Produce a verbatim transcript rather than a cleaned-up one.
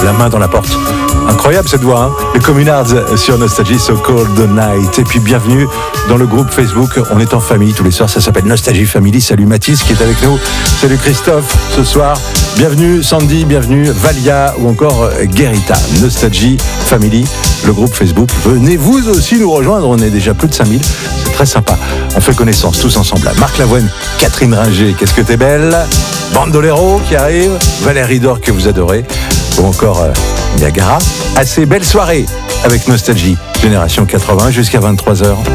la main dans la porte. Incroyable cette voix, hein. Les Communards sur Nostalgie, So Cold the Night. Et puis bienvenue dans le groupe Facebook. On est en famille tous les soirs, ça s'appelle Nostalgie Family. Salut Mathis qui est avec nous. Salut Christophe ce soir. Bienvenue Sandy, bienvenue Valia ou encore Guerita. Nostalgie Family, le groupe Facebook. Venez vous aussi nous rejoindre, on est déjà plus de cinq mille. C'est très sympa. On fait connaissance tous ensemble. Marc Lavoine, Catherine Ringer, qu'est-ce que t'es belle. Bandolero qui arrive, Valérie Dor que vous adorez, ou encore euh, Niagara. Assez belle soirée avec Nostalgie, Génération quatre-vingts jusqu'à vingt-trois heures.